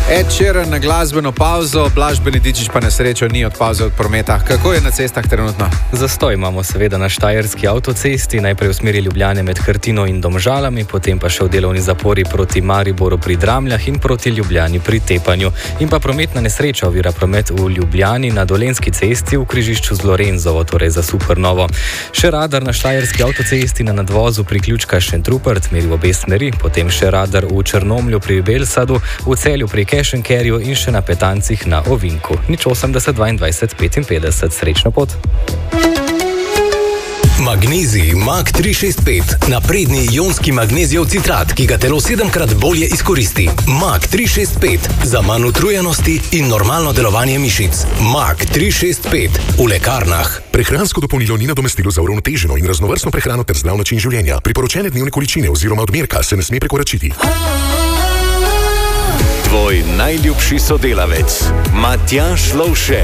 Ed Sheeran na glasbeno pauzo, Blaž Benedičič pa na srečo ni od pauze od prometa. Kako je na cestah trenutno? Zastoj imamo seveda na štajerski avtocesti, najprej v smeri Ljubljane med Hrtino in Domžalami, potem pa še v delovni zapori proti Mariboru pri Dramljah in proti Ljubljani pri Tepanju. In pa prometna nesreča ovira promet v Ljubljani na Dolenjski cesti v križišču z Lorenzovo, torej za Supernovo. Še radar na štajerski avtocesti na nadvozu priključka Šentrupert, meri v obe smeri, potem še radar v Črnomlju pri Belsadu, v Celju pri Kešenkerju in še na Petancih na Ovinku. 80 22 55. Srečno pot. Magnezij Mag 365. Napredni ionski magnezijev citrat, ki ga telo 7-krat bolje izkoristi. Mag 365. Za manj utrujenosti in normalno delovanje mišic. Mag 365. V lekarnah. Prehransko dopolnilo ni nadomestilo za uravnoteženo in raznovrstno prehrano ter zdrav način življenja. Priporočene dnevne količine oziroma odmerka se ne sme prekoračiti. Tvoj najljubši sodelavec, Matjaž Lovše.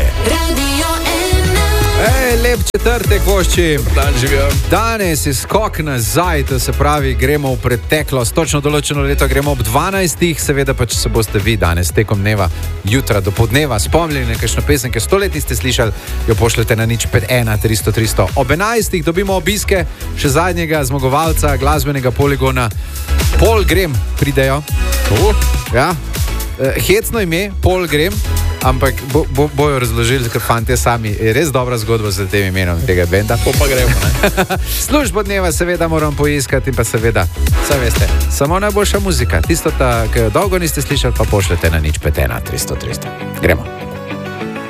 Lep četrtek, vošči. Danes je skok nazaj, to se pravi, gremo v preteklost. Točno določeno leto gremo ob 12. Seveda pa, če se boste vi danes tekom dneva, jutra do podneva spomnili na kakšno pesem, ki 100 let niste slišali, jo pošljete na 051 300 300. Ob 11. dobimo obiske še zadnjega zmagovalca glasbenega poligona. Paul Grem pridejo. Ja. Hecno ime, Paul Grem, ampak bojo razložili, ker fantje sami. Je res dobra zgodba z tem imenom tega benda. Pa gremo, ne? Službo dneva seveda moram poiskati in pa seveda, saj veste, samo najboljša muzika. Tisto, ki jo dolgo niste slišali, pa pošljete na 051 300 300. Gremo.